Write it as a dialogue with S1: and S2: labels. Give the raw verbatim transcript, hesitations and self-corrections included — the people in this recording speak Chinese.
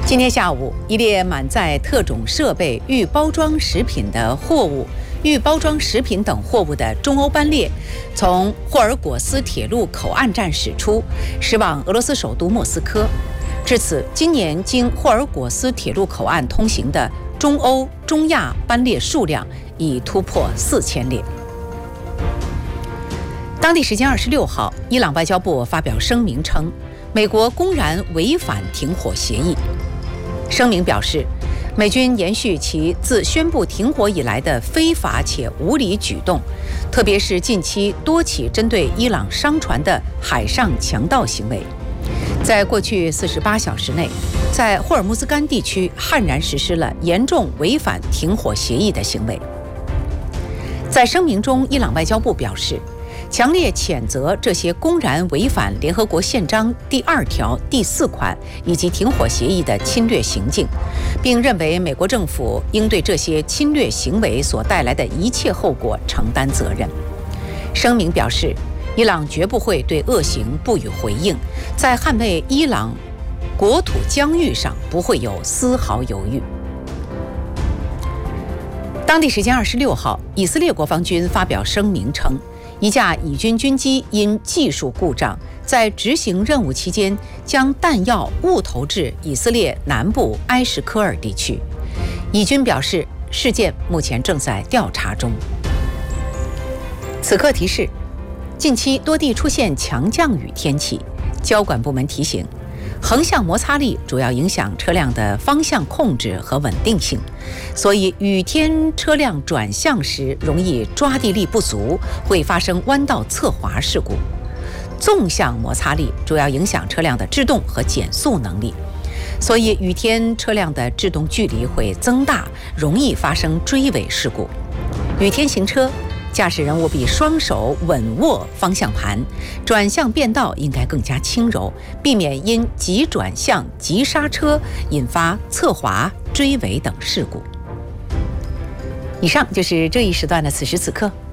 S1: 今天下午，一列满载特种设备、预包装食品的货物、预包装食品等货物的中欧班列，从霍尔果斯铁路口岸站驶出，驶往俄罗斯首都莫斯科。至此，今年经霍尔果斯铁路口岸通行的中欧、中亚班列数量已突破四千列。当地时间二十六号，伊朗外交部发表声明称，美国公然违反停火协议。声明表示，美军延续其自宣布停火以来的非法且无理举动，特别是近期多起针对伊朗商船的海上强盗行为。在过去四十八小时内，在霍尔木兹干地区悍然实施了严重违反停火协议的行为。在声明中，伊朗外交部表示，强烈谴责这些公然违反联合国宪章第二条第四款以及停火协议的侵略行径，并认为美国政府应对这些侵略行为所带来的一切后果承担责任。声明表示，伊朗绝不会对恶行不予回应，在捍卫伊朗国土疆域上不会有丝毫犹豫。当地时间二十六号，以色列国防军发表声明称，一架以军军机因技术故障，在执行任务期间将弹药误投至以色列南部埃什科尔地区。以军表示，事件目前正在调查中。此刻提示：近期多地出现强降雨天气，交管部门提醒，横向摩擦力主要影响车辆的方向控制和稳定性，所以雨天车辆转向时容易抓地力不足，会发生弯道侧滑事故。纵向摩擦力主要影响车辆的制动和减速能力，所以雨天车辆的制动距离会增大，容易发生追尾事故。雨天行车，驾驶人务必双手稳握方向盘，转向变道应该更加轻柔，避免因急转向、急刹车引发侧滑、追尾等事故。以上就是这一时段的此时此刻。